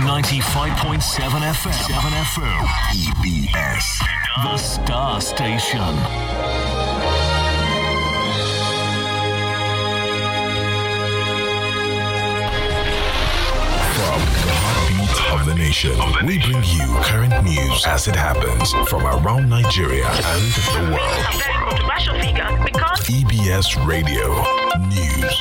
95.7 FM. 7 FM. EBS. The Star Station. Of the nation, we bring you current news as it happens from around Nigeria and the world. A very controversial figure because EBS Radio News.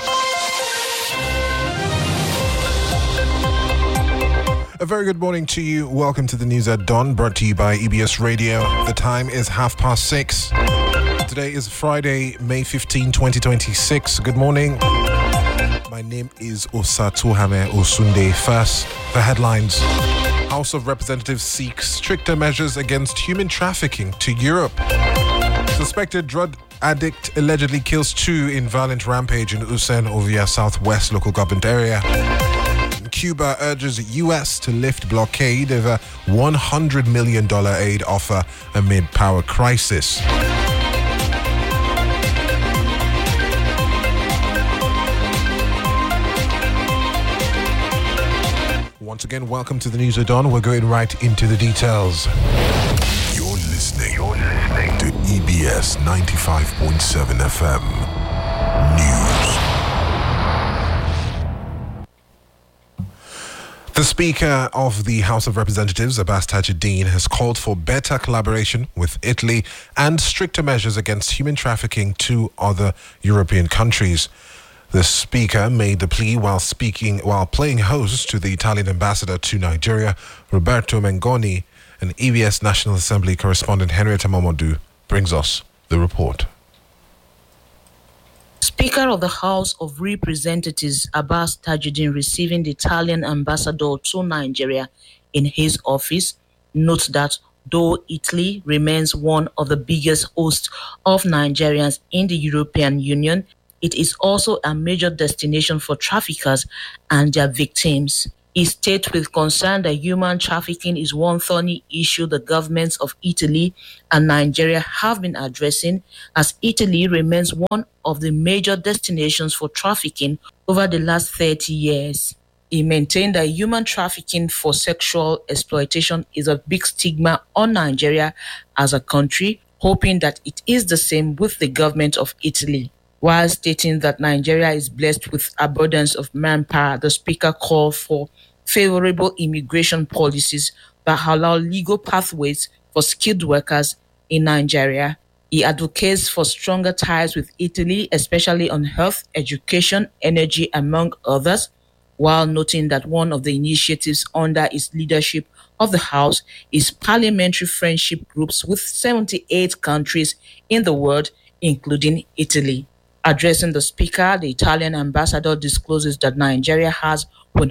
A very good morning to you. Welcome to the news at dawn, brought to you by EBS Radio. The time is 6:30. Today is Friday, May 15, 2026. Good morning. My name is Osatuhame Osunde. First, the headlines. House of Representatives seeks stricter measures against human trafficking to Europe. Suspected drug addict allegedly kills 2 in violent rampage in Usen, Ovia Southwest local government area. Cuba urges U.S. to lift blockade over $100 million aid offer amid power crisis. Once again, welcome to the News at Dawn. We're going right into the details. You're listening to EBS 95.7 FM News. The Speaker of the House of Representatives, Abbas Tajuddin, has called for better collaboration with Italy and stricter measures against human trafficking to other European countries. The Speaker made the plea while playing host to the Italian ambassador to Nigeria, Roberto Mengoni, and EBS National Assembly correspondent Henrietta Momodu brings us the report. Speaker of the House of Representatives Abbas Tajuddin receiving the Italian ambassador to Nigeria in his office notes that though Italy remains one of the biggest hosts of Nigerians in the European Union, it is also a major destination for traffickers and their victims. He states with concern that human trafficking is one thorny issue the governments of Italy and Nigeria have been addressing, as Italy remains one of the major destinations for trafficking over the last 30 years. He maintained that human trafficking for sexual exploitation is a big stigma on Nigeria as a country, hoping that it is the same with the government of Italy. While stating that Nigeria is blessed with abundance of manpower, the Speaker called for favorable immigration policies that allow legal pathways for skilled workers in Nigeria. He advocates for stronger ties with Italy, especially on health, education, energy, among others, while noting that one of the initiatives under his leadership of the House is parliamentary friendship groups with 78 countries in the world, including Italy. Addressing the Speaker, the Italian ambassador discloses that Nigeria has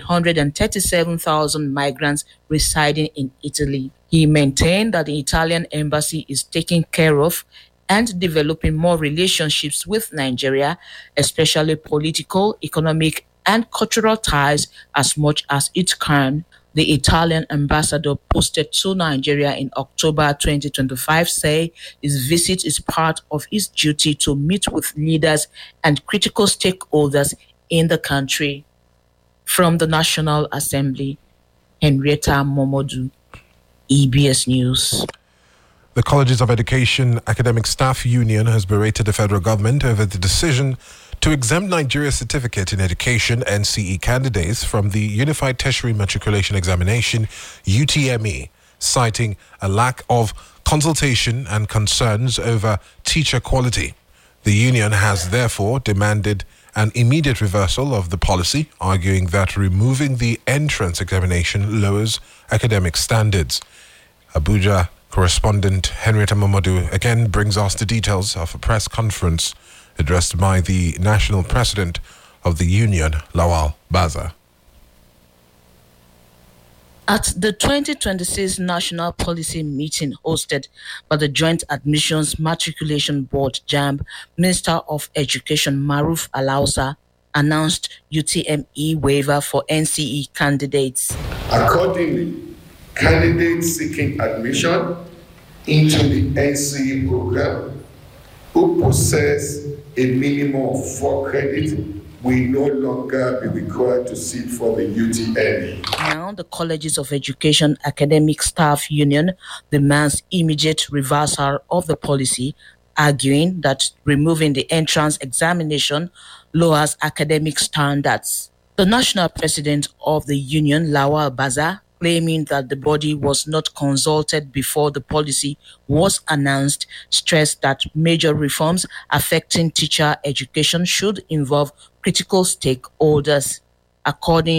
137,000 migrants residing in Italy. He maintained that the Italian embassy is taking care of and developing more relationships with Nigeria, especially political, economic, and cultural ties as much as it can. The Italian ambassador posted to Nigeria in October 2025 say his visit is part of his duty to meet with leaders and critical stakeholders in the country. From the National Assembly, Henrietta Momodu, EBS News. The Colleges of Education Academic Staff Union has berated the federal government over the decision to exempt Nigeria's Certificate in Education NCE candidates from the Unified Tertiary Matriculation Examination UTME, citing a lack of consultation and concerns over teacher quality. The union has therefore demanded an immediate reversal of the policy, arguing that removing the entrance examination lowers academic standards. Abuja correspondent Henrietta Momodu again brings us the details of a press conference addressed by the national president of the union, Lawal Baza. At the 2026 National Policy Meeting hosted by the Joint Admissions Matriculation Board, JAMB, Minister of Education Maruf Alausa announced UTME waiver for NCE candidates. Accordingly, candidates seeking admission into the NCE program who possess a minimum of 4 credits will no longer be required to sit for the UTME. Now, the Colleges of Education Academic Staff Union demands immediate reversal of the policy, arguing that removing the entrance examination lowers academic standards. The national president of the union, Lawal Baza, claiming that the body was not consulted before the policy was announced, stressed that major reforms affecting teacher education should involve critical stakeholders. According